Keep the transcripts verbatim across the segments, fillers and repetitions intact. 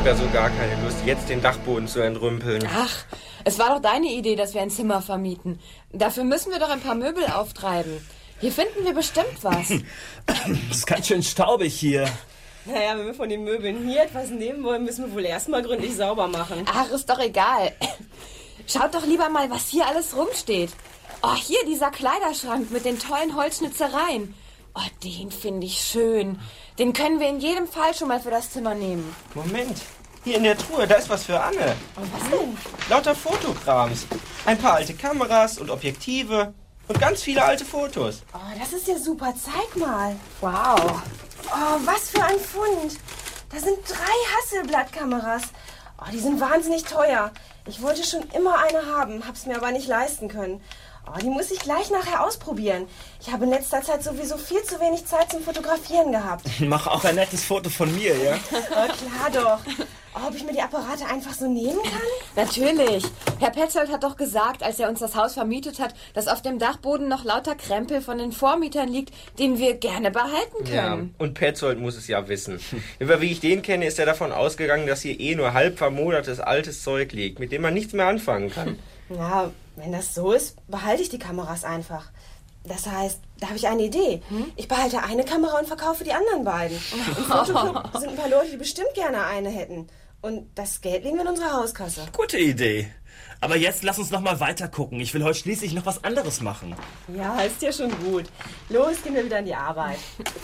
habe ja so gar keine Lust, jetzt den Dachboden zu entrümpeln. Ach, es war doch deine Idee, dass wir ein Zimmer vermieten. Dafür müssen wir doch ein paar Möbel auftreiben. Hier finden wir bestimmt was. Es ist ganz schön staubig hier. Naja, wenn wir von den Möbeln hier etwas nehmen wollen, müssen wir wohl erstmal gründlich sauber machen. Ach, ist doch egal. Schaut doch lieber mal, was hier alles rumsteht. Oh, hier dieser Kleiderschrank mit den tollen Holzschnitzereien. Oh, den finde ich schön. Den können wir in jedem Fall schon mal für das Zimmer nehmen. Moment, hier in der Truhe, da ist was für Anne. Und was denn? Lauter Fotokrams. Ein paar alte Kameras und Objektive und ganz viele alte Fotos. Oh, das ist ja super. Zeig mal. Wow. Oh, was für ein Fund. Da sind drei Hasselblatt-Kameras. Oh, die sind wahnsinnig teuer. Ich wollte schon immer eine haben, hab's mir aber nicht leisten können. Oh, die muss ich gleich nachher ausprobieren. Ich habe in letzter Zeit sowieso viel zu wenig Zeit zum Fotografieren gehabt. Mach auch ein nettes Foto von mir, ja? Oh, klar doch. Oh, ob ich mir die Apparate einfach so nehmen kann? Natürlich. Herr Petzold hat doch gesagt, als er uns das Haus vermietet hat, dass auf dem Dachboden noch lauter Krempel von den Vormietern liegt, den wir gerne behalten können. Ja, und Petzold muss es ja wissen. Aber wie ich den kenne, ist er davon ausgegangen, dass hier eh nur halb vermodertes altes Zeug liegt, mit dem man nichts mehr anfangen kann. Ja, wenn das so ist, behalte ich die Kameras einfach. Das heißt, da habe ich eine Idee. Hm? Ich behalte eine Kamera und verkaufe die anderen beiden. Im Fotoclub sind ein paar Leute, die bestimmt gerne eine hätten. Und das Geld legen wir in unsere Hauskasse. Gute Idee. Aber jetzt lass uns noch mal weiter gucken. Ich will heute schließlich noch was anderes machen. Ja, ist ja schon gut. Los, gehen wir wieder an die Arbeit.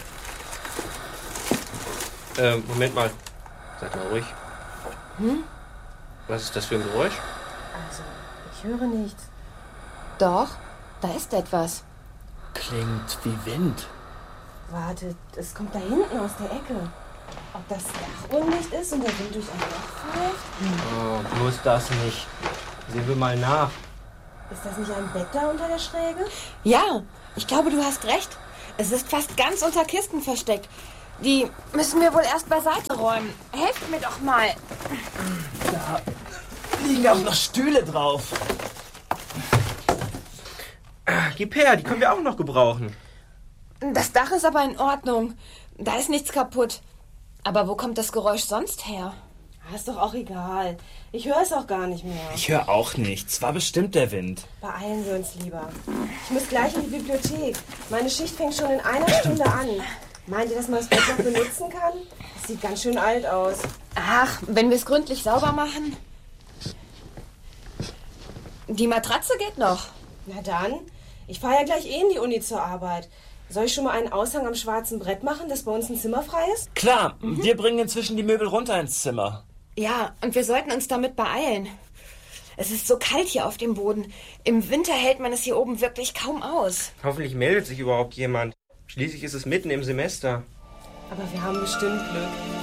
äh, Moment mal. Seid mal ruhig. Hm? Was ist das für ein Geräusch? Also, ich höre nichts. Doch, da ist etwas. Klingt wie Wind. Wartet, es kommt da hinten aus der Ecke. Ob das Dach undicht ist und der Wind durch ein Loch pfeift? Oh, bloß das nicht. Sehen wir mal nach. Ist das nicht ein Bett da unter der Schräge? Ja, ich glaube, du hast recht. Es ist fast ganz unter Kisten versteckt. Die müssen wir wohl erst beiseite räumen. Helft mir doch mal. Da liegen auch noch Stühle drauf. Ah, gib her, die können wir auch noch gebrauchen. Das Dach ist aber in Ordnung. Da ist nichts kaputt. Aber wo kommt das Geräusch sonst her? Ah, ist doch auch egal. Ich höre es auch gar nicht mehr. Ich höre auch nichts. War bestimmt der Wind. Beeilen wir uns lieber. Ich muss gleich in die Bibliothek. Meine Schicht fängt schon in einer Stunde an. Meint ihr, dass man das Bett noch benutzen kann? Das sieht ganz schön alt aus. Ach, wenn wir es gründlich sauber machen. Die Matratze geht noch. Na dann. Ich fahre ja gleich eh in die Uni zur Arbeit. Soll ich schon mal einen Aushang am schwarzen Brett machen, dass bei uns ein Zimmer frei ist? Klar, mhm. Wir bringen inzwischen die Möbel runter ins Zimmer. Ja, und wir sollten uns damit beeilen. Es ist so kalt hier auf dem Boden. Im Winter hält man es hier oben wirklich kaum aus. Hoffentlich meldet sich überhaupt jemand. Schließlich ist es mitten im Semester. Aber wir haben bestimmt Glück.